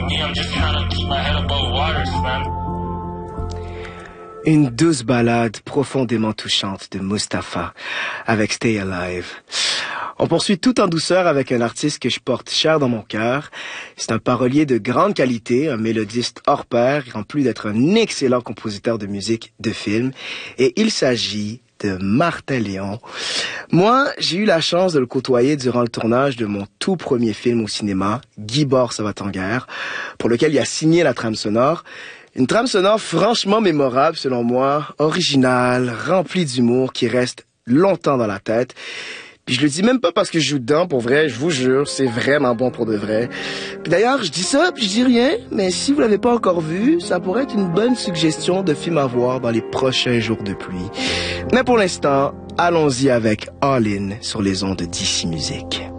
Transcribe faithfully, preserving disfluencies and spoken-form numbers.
Une douce ballade profondément touchante de Mustapha avec Stay Alive. On poursuit tout en douceur avec un artiste que je porte cher dans mon cœur. C'est un parolier de grande qualité, un mélodiste hors pair, en plus d'être un excellent compositeur de musique de film. Et il s'agit de Martin Léon. Moi, j'ai eu la chance de le côtoyer durant le tournage de mon tout premier film au cinéma, Gibor ça va en guerre, pour lequel il a signé la trame sonore. Une trame sonore franchement mémorable selon moi, originale, remplie d'humour qui reste longtemps dans la tête. Puis je le dis même pas parce que je joue dedans, pour vrai, je vous jure, c'est vraiment bon pour de vrai. Puis d'ailleurs, je dis ça, puis je dis rien, mais si vous l'avez pas encore vu, ça pourrait être une bonne suggestion de film à voir dans les prochains jours de pluie. Mais pour l'instant, allons-y avec All In sur les ondes de D C Music.